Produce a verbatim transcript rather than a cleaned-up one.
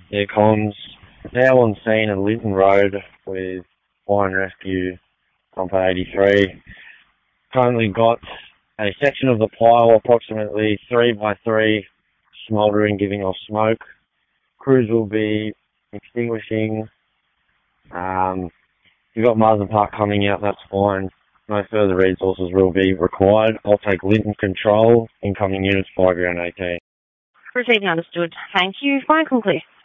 Yeah, comms. Now on scene at Linton Road with Fire and Rescue, Compo eighty-three. Currently got a section of the pile, approximately three by three, smouldering, giving off smoke. Crews will be extinguishing. Um, if you've got Marsden Park coming out, that's fine. No further resources will be required. I'll take Linton control, incoming units, fire ground eighteen. Proceeding understood. Thank you. Phone call, please.